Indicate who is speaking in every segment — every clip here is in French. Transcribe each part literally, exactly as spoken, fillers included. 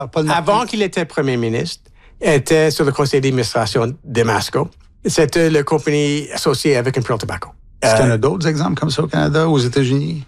Speaker 1: Avant qu'il était premier ministre, il était sur le conseil d'administration de Masco. C'était la compagnie associée avec Imperial Tobacco.
Speaker 2: Est-ce qu'il y en a d'autres exemples comme ça au Canada, aux États-Unis?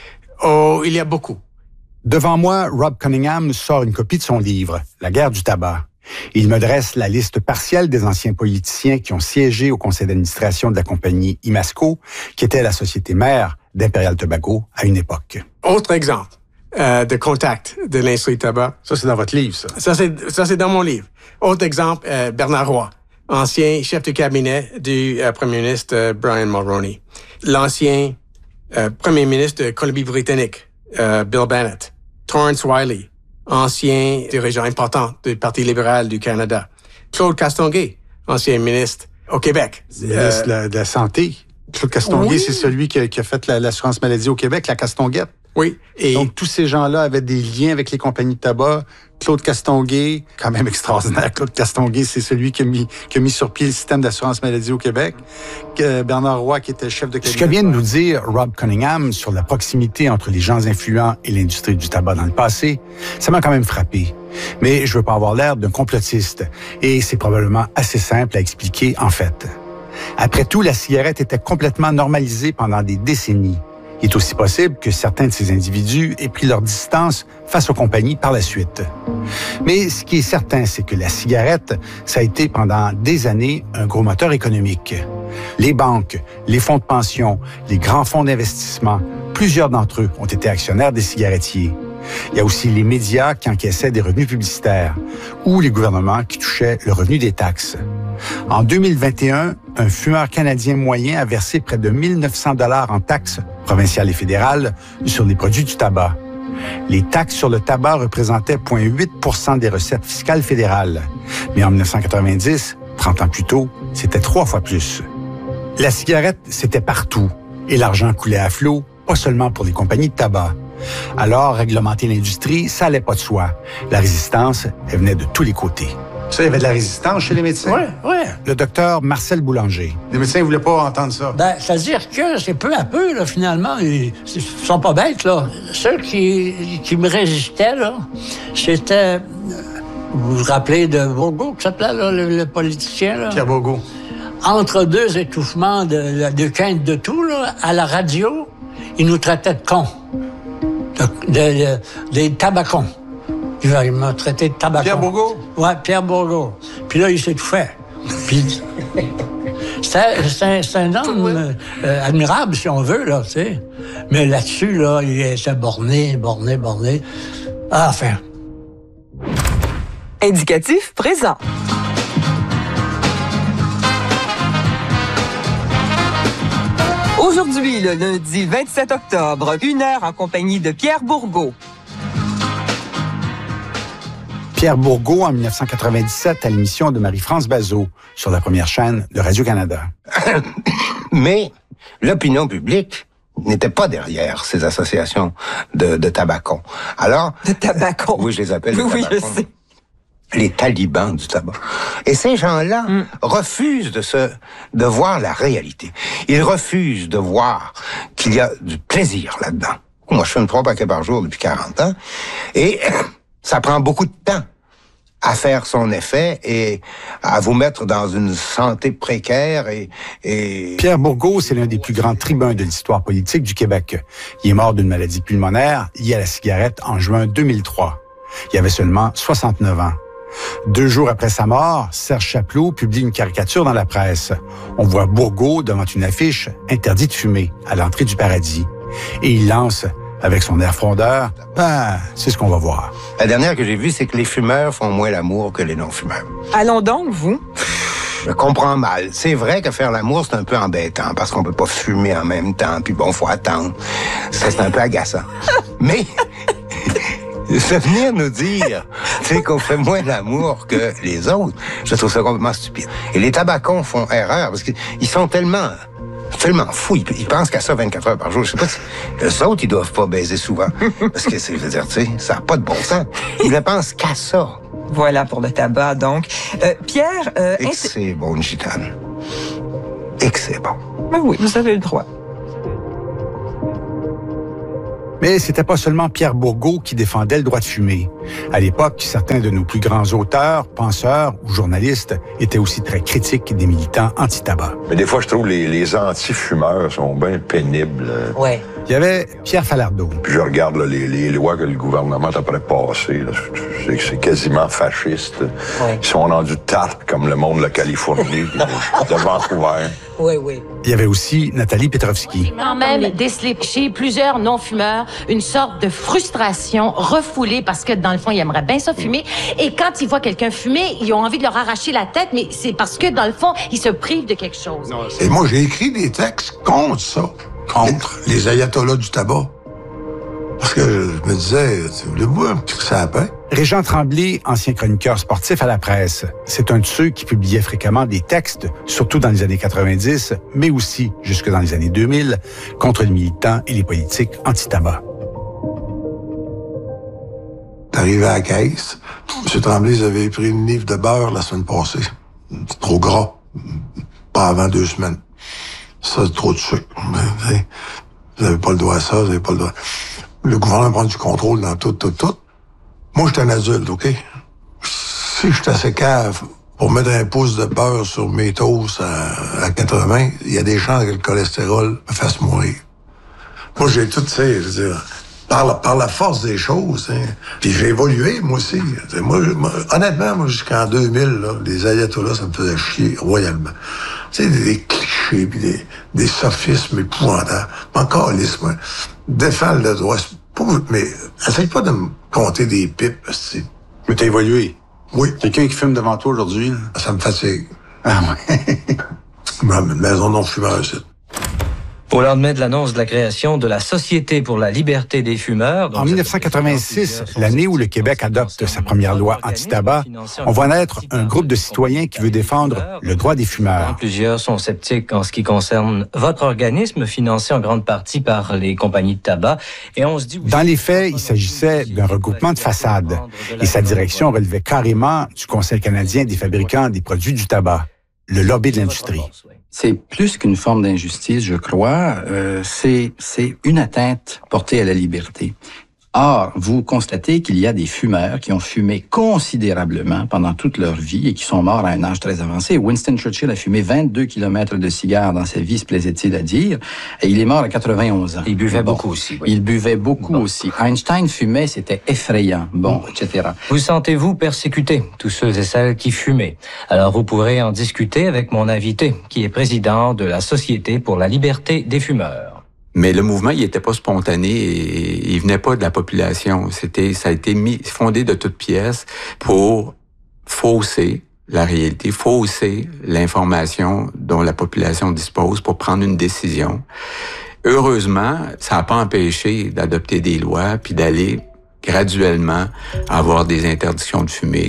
Speaker 1: Oh, il y a beaucoup.
Speaker 3: Devant moi, Rob Cunningham sort une copie de son livre, La guerre du tabac. Il me dresse la liste partielle des anciens politiciens qui ont siégé au conseil d'administration de la compagnie Imasco, qui était la société mère d'Imperial Tobacco à une époque.
Speaker 1: Autre exemple euh, de contact de l'industrie tabac.
Speaker 2: Ça, c'est dans votre livre, ça?
Speaker 1: Ça, c'est, ça, c'est dans mon livre. Autre exemple, euh, Bernard Roy, ancien chef de cabinet du euh, premier ministre euh, Brian Mulroney. L'ancien euh, premier ministre de Colombie-Britannique, euh, Bill Bennett. Torrance Wiley, ancien dirigeant important du Parti libéral du Canada. Claude Castonguay, ancien ministre au Québec.
Speaker 2: Ministre euh, de, la, de la Santé. Claude Castonguay, oui. C'est celui qui a, qui a fait la, l'assurance maladie au Québec, la Castonguette.
Speaker 1: Oui.
Speaker 2: Et donc, tous ces gens-là avaient des liens avec les compagnies de tabac. Claude Castonguay, quand même extraordinaire. Claude Castonguay, c'est celui qui a mis, qui a mis sur pied le système d'assurance maladie au Québec. Que Bernard Roy, qui était chef de cabinet.
Speaker 3: Ce que vient de nous dire Rob Cunningham sur la proximité entre les gens influents et l'industrie du tabac dans le passé, ça m'a quand même frappé. Mais je veux pas avoir l'air d'un complotiste. Et c'est probablement assez simple à expliquer, en fait. Après tout, la cigarette était complètement normalisée pendant des décennies. Il est aussi possible que certains de ces individus aient pris leur distance face aux compagnies par la suite. Mais ce qui est certain, c'est que la cigarette, ça a été pendant des années un gros moteur économique. Les banques, les fonds de pension, les grands fonds d'investissement, plusieurs d'entre eux ont été actionnaires des cigarettiers. Il y a aussi les médias qui encaissaient des revenus publicitaires ou les gouvernements qui touchaient le revenu des taxes. En deux mille vingt et un, un fumeur canadien moyen a versé près de mille neuf cents dollars en taxes provinciales et fédérales sur les produits du tabac. Les taxes sur le tabac représentaient zéro virgule huit pour cent des recettes fiscales fédérales. Mais en dix-neuf cent quatre-vingt-dix, trente ans plus tôt, c'était trois fois plus. La cigarette, c'était partout. Et l'argent coulait à flot, pas seulement pour les compagnies de tabac. Alors, réglementer l'industrie, ça allait pas de soi. La résistance, elle venait de tous les côtés.
Speaker 2: Ça, il y avait de la résistance chez les médecins?
Speaker 4: Oui, oui.
Speaker 3: Le docteur Marcel Boulanger.
Speaker 2: Les médecins ne voulaient pas entendre ça?
Speaker 4: Ben, c'est-à-dire que c'est peu à peu, là, finalement. Ils sont pas bêtes, là. Ceux qui, qui me résistaient, là, c'était... Vous vous rappelez de Bourgault, qui s'appelait, là, le, le politicien, là?
Speaker 2: Pierre Bourgault.
Speaker 4: Entre deux étouffements de, de quinte de tout, là, à la radio, il nous traitait de cons. De, de, de, des tabacons. Il m'a traité de tabacon.
Speaker 2: Pierre Bourgault?
Speaker 4: Oui, Pierre Bourgault. Puis là, il s'est tout fait. Puis c'est, c'est, c'est un homme euh, admirable, si on veut, là, tu sais. Mais là-dessus, là, il était borné, borné, borné. Ah, enfin.
Speaker 5: Indicatif présent. Aujourd'hui, le lundi vingt-sept octobre, une heure en compagnie de Pierre Bourgault.
Speaker 3: Pierre Bourgault, en dix-neuf cent quatre-vingt-dix-sept, à l'émission de Marie-France Bazot, sur la première chaîne de Radio-Canada.
Speaker 6: Mais l'opinion publique n'était pas derrière ces associations de, de tabacons. Alors...
Speaker 5: De tabacons?
Speaker 6: Oui, je les appelle
Speaker 5: oui,
Speaker 6: les
Speaker 5: oui,
Speaker 6: tabacons.
Speaker 5: je sais.
Speaker 6: Les talibans du tabac. Et ces gens-là mm. refusent de se, de voir la réalité. Ils refusent de voir qu'il y a du plaisir là-dedans. Moi, je fume trois paquets par jour depuis quarante ans. Et ça prend beaucoup de temps à faire son effet et à vous mettre dans une santé précaire et... et...
Speaker 3: Pierre Bourgault, c'est l'un des plus grands tribuns de l'histoire politique du Québec. Il est mort d'une maladie pulmonaire liée à la cigarette en juin deux mille trois. Il avait seulement soixante-neuf ans. Deux jours après sa mort, Serge Chapelot publie une caricature dans la presse. On voit Bourgault devant une affiche « Interdit de fumer » à l'entrée du paradis. Et il lance, avec son air frondeur, « Ben, c'est ce qu'on va voir. »
Speaker 6: La dernière que j'ai vue, c'est que les fumeurs font moins l'amour que les non-fumeurs.
Speaker 5: Allons donc, vous.
Speaker 6: Je comprends mal. C'est vrai que faire l'amour, c'est un peu embêtant, parce qu'on peut pas fumer en même temps, puis bon, faut attendre. Ça, c'est un peu agaçant. Mais... de venir nous dire, tu sais, qu'on fait moins d'amour que les autres, je trouve ça complètement stupide. Et les tabacons font erreur, parce qu'ils sont tellement, tellement fous, ils, ils pensent qu'à ça vingt-quatre heures par jour. Je sais pas si, eux autres, ils doivent pas baiser souvent. Parce que, c'est, je veux dire, tu sais, ça n'a pas de bon sens. Ils ne pensent qu'à ça.
Speaker 5: Voilà pour le tabac, donc. Euh, Pierre... Euh,
Speaker 6: Et que c'est bon, une gitane. Et que c'est bon.
Speaker 5: Ben oui, vous avez le droit.
Speaker 3: Mais c'était pas seulement Pierre Bourgault qui défendait le droit de fumer. À l'époque, certains de nos plus grands auteurs, penseurs ou journalistes étaient aussi très critiques des militants anti-tabac.
Speaker 7: Mais des fois, je trouve que les, les anti-fumeurs sont bien pénibles.
Speaker 5: Ouais.
Speaker 3: Il y avait Pierre Falardeau.
Speaker 7: Puis je regarde là, les, les lois que le gouvernement est après passer. Là, c'est, c'est quasiment fasciste.
Speaker 5: Ouais.
Speaker 7: Ils sont rendus tartes comme le monde de la Californie, de Vancouver.
Speaker 5: Oui, oui.
Speaker 3: Il y avait aussi Nathalie Petrovski.
Speaker 8: Quand même décelé chez plusieurs non-fumeurs une sorte de frustration refoulée parce que, dans le fond, ils aimeraient bien ça fumer. Et quand ils voient quelqu'un fumer, ils ont envie de leur arracher la tête, mais c'est parce que, dans le fond, ils se privent de quelque chose.
Speaker 9: Et moi, j'ai écrit des textes contre ça. Contre les ayatollahs du tabac. Parce que je me disais, voulez-vous un petit sapin?
Speaker 3: Régent Tremblay, ancien chroniqueur sportif à la presse. C'est un de ceux qui publiait fréquemment des textes, surtout dans les années quatre-vingt-dix, mais aussi jusque dans les années deux mille, contre les militants et les politiques anti-tabac.
Speaker 9: T'arrives à la caisse. M. Tremblay, ils avaient pris une livre de beurre la semaine passée. C'est trop gras. Pas avant deux semaines. Ça, c'est trop de sucre. Vous n'avez pas le droit à ça, vous n'avez pas le droit. Le gouvernement prend du contrôle dans tout, tout, tout. Moi, j'étais un adulte, OK? Si j'étais assez cave pour mettre un pouce de beurre sur mes toasts à, à quatre-vingts, il y a des chances que le cholestérol me fasse mourir. Moi, j'ai tout, tu sais, je veux dire, par la, par la force des choses, hein. Puis j'ai évolué, moi aussi. Moi, moi, honnêtement, moi, jusqu'en deux mille, là, les ayatollahs, ça me faisait chier royalement. Tu sais, des, des clichés, puis des, des sophismes épouvantables. Encore lisse, moi. Défendre le droit, c'est pas, mais essaye pas de me compter des pipes, c'est...
Speaker 2: Mais t'as évolué.
Speaker 9: Oui.
Speaker 2: Quelqu'un qui fume devant toi aujourd'hui, là.
Speaker 9: Ça me fatigue.
Speaker 2: Ah ouais.
Speaker 9: Ma maison non-fumeur, c'est...
Speaker 10: Au lendemain de l'annonce de la création de la Société pour la liberté des fumeurs...
Speaker 3: En dix-neuf cent quatre-vingt-six, l'année où le Québec adopte sa première loi anti-tabac, on voit naître un groupe de citoyens qui veut défendre le droit des fumeurs.
Speaker 10: Plusieurs sont sceptiques en ce qui concerne votre organisme, financé en grande partie par les compagnies de tabac. Et on se dit...
Speaker 3: Dans les faits, il s'agissait d'un regroupement de façades. Et sa direction relevait carrément du Conseil canadien des fabricants des produits du tabac, le lobby de l'industrie.
Speaker 11: C'est plus qu'une forme d'injustice, je crois. Euh, c'est, c'est une atteinte portée à la liberté. Or, vous constatez qu'il y a des fumeurs qui ont fumé considérablement pendant toute leur vie et qui sont morts à un âge très avancé. Winston Churchill a fumé vingt-deux kilomètres de cigares dans sa vie, se plaisait-il à dire, et il est mort à quatre-vingt-onze ans.
Speaker 10: Il buvait
Speaker 11: bon.
Speaker 10: beaucoup aussi. Oui.
Speaker 11: Il buvait beaucoup bon. aussi. Einstein fumait, c'était effrayant, bon, mmh. et cetera.
Speaker 10: Vous sentez-vous persécuté, tous ceux et celles qui fumaient? Alors, vous pourrez en discuter avec mon invité, qui est président de la Société pour la liberté des fumeurs.
Speaker 12: Mais le mouvement, il n'était pas spontané et il venait pas de la population. C'était, ça a été mis, fondé de toutes pièces pour fausser la réalité, fausser l'information dont la population dispose pour prendre une décision. Heureusement, ça n'a pas empêché d'adopter des lois puis d'aller graduellement avoir des interdictions de fumer.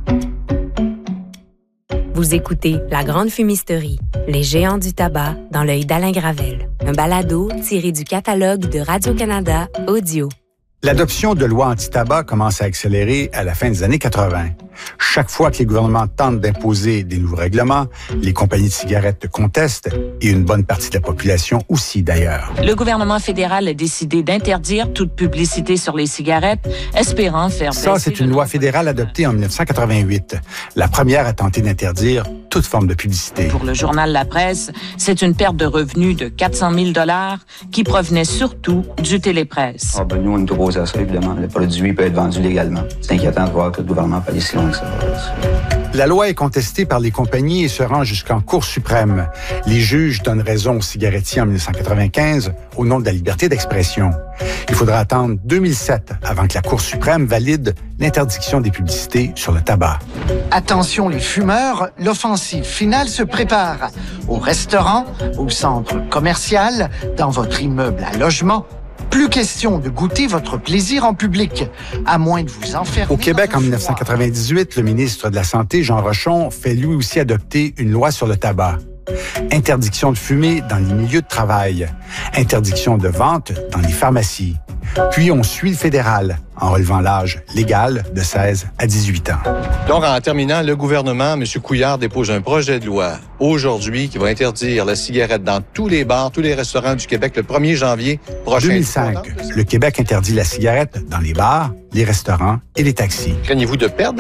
Speaker 13: Vous écoutez La Grande Fumisterie, les géants du tabac dans l'œil d'Alain Gravel, un balado tiré du catalogue de Radio-Canada Audio.
Speaker 3: L'adoption de lois anti-tabac commence à accélérer à la fin des années quatre-vingt. Chaque fois que les gouvernements tentent d'imposer des nouveaux règlements, les compagnies de cigarettes contestent, et une bonne partie de la population aussi d'ailleurs.
Speaker 14: Le gouvernement fédéral a décidé d'interdire toute publicité sur les cigarettes, espérant faire
Speaker 3: Ça, c'est une loi fédérale adoptée en dix-neuf cent quatre-vingt-huit. La première à tenter d'interdire toute forme de publicité.
Speaker 14: Pour le journal La Presse, c'est une perte de revenus de quatre cent mille dollars qui provenait surtout du télépresse.
Speaker 15: Ah ben nous, on est opposés à ça, évidemment. Le produit peut être vendu légalement. C'est inquiétant de voir que le gouvernement peut aller si loin que ça.
Speaker 3: La loi est contestée par les compagnies et se rend jusqu'en Cour suprême. Les juges donnent raison aux cigarettiers en dix-neuf cent quatre-vingt-quinze au nom de la liberté d'expression. Il faudra attendre deux mille sept avant que la Cour suprême valide l'interdiction des publicités sur le tabac.
Speaker 16: Attention les fumeurs, l'offensive finale se prépare. Au restaurant, au centre commercial, dans votre immeuble à logement. Plus question de goûter votre plaisir en public, à moins de vous enfermer.
Speaker 3: Au Québec, en dix-neuf cent quatre-vingt-dix-huit, le ministre de la Santé, Jean Rochon, fait lui aussi adopter une loi sur le tabac. interdiction de fumer dans les milieux de travail, interdiction de vente dans les pharmacies. Puis on suit le fédéral en relevant l'âge légal de seize à dix-huit ans.
Speaker 17: Donc, en terminant, le gouvernement, M. Couillard, dépose un projet de loi aujourd'hui qui va interdire la cigarette dans tous les bars, tous les restaurants du Québec le premier janvier prochain.
Speaker 3: deux mille cinq, le Québec interdit la cigarette dans les bars, les restaurants et les taxis.
Speaker 17: Craignez-vous de perdre